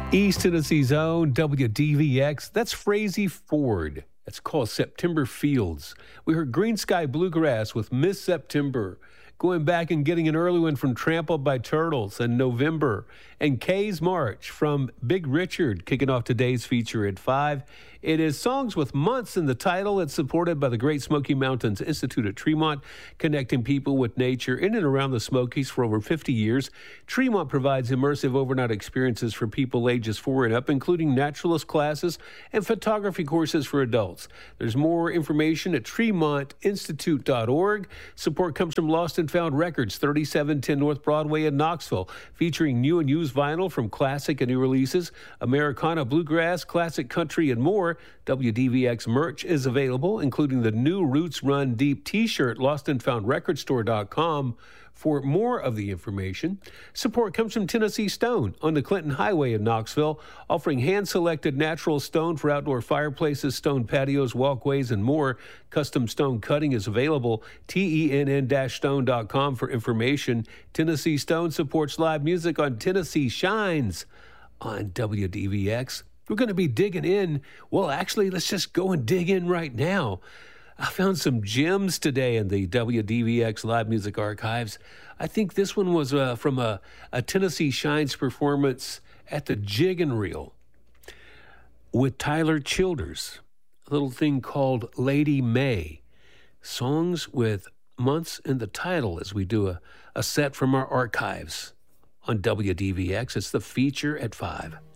East Tennessee's own WDVX. That's Frazee Ford. That's called September Fields. We heard Green Sky Bluegrass with Miss September. Going back and getting an early one from Trampled by Turtles in November. And Kay's March from Big Richard kicking off today's feature at 5. It is Songs with Months in the title. It's supported by the Great Smoky Mountains Institute at Tremont, connecting people with nature in and around the Smokies for over 50 years. Tremont provides immersive overnight experiences for people ages 4 and up, including naturalist classes and photography courses for adults. There's more information at tremontinstitute.org. Support comes from Lost and Found Records, 3710 North Broadway in Knoxville, featuring new and used vinyl from classic and new releases, Americana, bluegrass, classic country, and more. WDVX merch is available, including the new Roots Run Deep t-shirt, lostandfoundrecordstore.com. For more of the information, support comes from Tennessee Stone on the Clinton Highway in Knoxville, offering hand-selected natural stone for outdoor fireplaces, stone patios, walkways, and more. Custom stone cutting is available. TENN-stone.com for information. Tennessee Stone supports live music on Tennessee Shines on WDVX. We're going to be digging in. Well, actually, let's just go and dig in right now. I found some gems today in the WDVX Live Music Archives. I think this one was from a Tennessee Shines performance at the Jig and Reel with Tyler Childers, a little thing called Lady May. Songs with months in the title as we do a set from our archives on WDVX. It's the feature at 5.